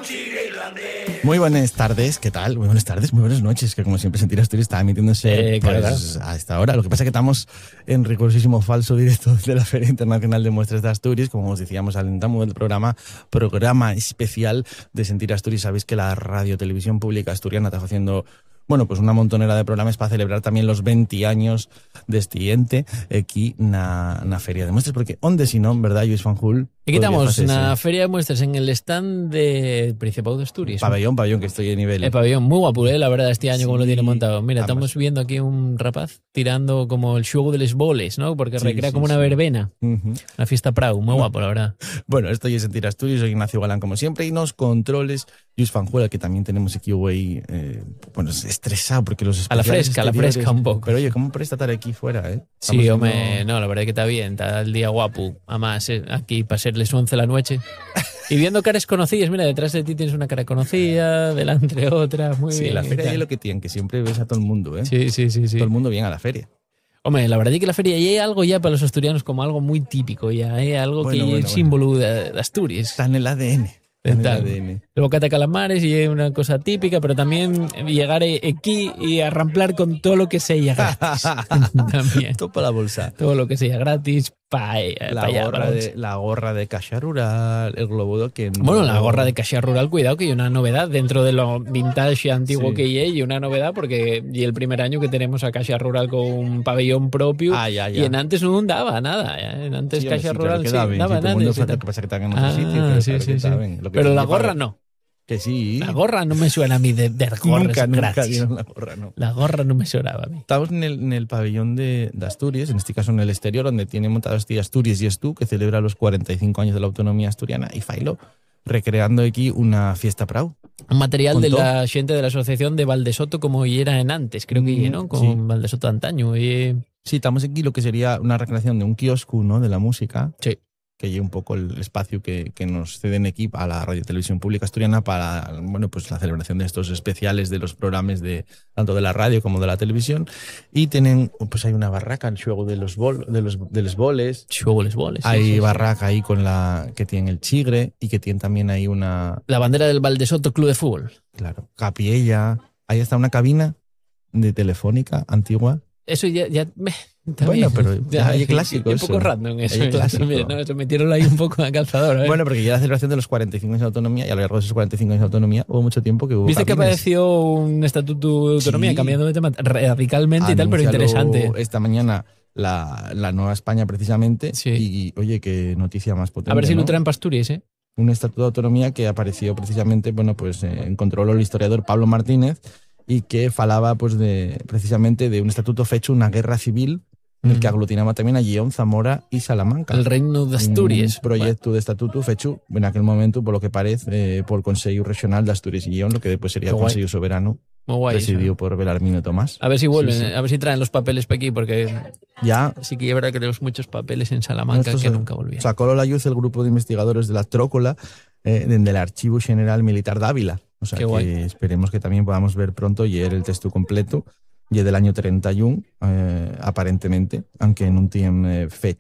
Muy buenas tardes, ¿qué tal? Muy buenas tardes, muy buenas noches, que como siempre Sentir Asturias está emitiéndose pues, a esta hora. Lo que pasa es que estamos en rigurosísimo falso directo de la Feria Internacional de Muestras de Asturias, como os decíamos al entamo del programa especial de Sentir Asturias. Sabéis que la Radio Televisión Pública Asturiana está haciendo pues una montonera de programas para celebrar también los 20 años de este ente aquí na Feria de Muestras, porque onde si non, verdad, Lluís Fanjul? Aquí estamos na Feria de Muestras en el stand de Principado de Asturias. Pabellón, que estoy de nivel. El pabellón, muy guapo, la verdad, este año, sí, como lo tiene montado. Mira, estamos viendo aquí un rapaz tirando como el xuego de les boles, ¿no? Porque recrea como una verbena. Una fiesta prau, muy guapo, la verdad. Bueno, esto es Sentir Asturias, soy Ignacio Galán, como siempre, y nos controles Lluís Fanjul, que también tenemos aquí, güey, estresado, porque los especiales a la fresca un poco. Pero oye, ¿cómo presta estar aquí fuera, eh? Sí, hombre, no, la verdad es que está bien, está el día guapo. Además, aquí para serles 11 la noche. Y viendo caras conocidas, mira, detrás de ti tienes una cara conocida, delante otra, muy bien. Sí, la feria es lo que tienen, que siempre ves a todo el mundo, ¿eh? Sí. Todo el mundo viene a la feria. Hombre, la verdad es que la feria ya es algo ya para los asturianos como algo muy típico, ya es algo que es símbolo de Asturias. Está en el ADN. El bocata de calamares y es una cosa típica, pero también llegar aquí y arramplar con todo lo que sea gratis. También. Todo para la bolsa. Todo lo que sea gratis, la gorra de Caixa Rural, el globo que... Bueno, la gorra de Caixa Rural, cuidado, que hay una novedad dentro de lo vintage antiguo que hay, y una novedad porque y el primer año que tenemos a Caixa Rural con un pabellón propio, y en antes no daba nada. En antes Caixa Rural sí daba nada. Lo que pasa que está en otro sitio, pero la gorra no. Que sí. La gorra no me suena a mí de gorras nunca dieron la gorra, no. La gorra no me sonaba a mí. Estamos en el pabellón de Asturias, en este caso en el exterior, donde tiene montado este Asturias y Estú, que celebra los 45 años de la autonomía asturiana, y failo recreando aquí una fiesta prau. Un material de la gente de la asociación de Valdesoto, como era en antes, creo que, ¿no? Con Valdesoto antaño. Sí, estamos aquí lo que sería una recreación de un kiosco, ¿no? De la música. Sí. Que lleve un poco el espacio que nos ceden aquí a la Radio Televisión Pública Asturiana para la celebración de estos especiales de los programas tanto de la radio como de la televisión. Y tienen, hay una barraca, el juego de los boles. Juego de los boles. Hay barraca ahí con que tiene el chigre, y que tiene también ahí la bandera del Valdesoto Club de Fútbol. Claro, capiella. Ahí está una cabina de telefónica antigua. Eso ya bueno, pero ya hay clásico. Es un poco random eso. Hay clásico. ¿No? Eso metieron ahí un poco a calzador. Bueno, porque ya la celebración de los 45 años de autonomía, y a lo largo de esos 45 años de autonomía hubo mucho tiempo que hubo ¿Viste cabines? Que apareció un estatuto de autonomía cambiando de tema radicalmente y tal, pero interesante? Esta mañana la Nueva España, precisamente. Sí. Y oye, qué noticia más potente. A ver si ¿no? lo traen para Asturias, ¿eh? Un estatuto de autonomía que apareció precisamente, encontró el historiador Pablo Martínez, y que falaba precisamente de un estatuto fecho una guerra civil en el que aglutinaba también a Lleón, Zamora y Salamanca. El Reino de Asturias. Un proyecto de estatuto fecho en aquel momento, por lo que parece, por el Consejo Regional de Asturias y Lleón, lo que después sería el Consejo Soberano, presidido por Belarmino Tomás. A ver si vuelven, a ver si traen los papeles para aquí, porque ya sí que es verdad que tenemos muchos papeles en Salamanca que nunca volvían. Sacó la luz el grupo de investigadores de la Trócola del Archivo General Militar d'Ávila. O sea, que esperemos que también podamos ver pronto el texto completo, y del año 31, aparentemente, aunque en un tiempo